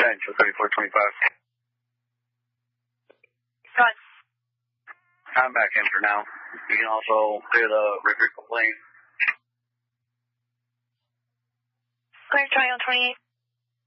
10 for 3425. Go on. I'm back in for now. You can also clear the record complaint. Clear Triangle 28.